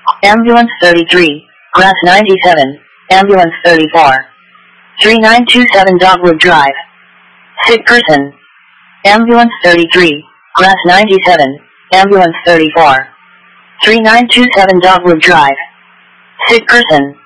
Ambulance 33, Grass 97, Ambulance 34. 3927 Dogwood Drive. Sick person. Ambulance 33, Grass 97, Ambulance 34. 3927 Dogwood Drive. Sick person.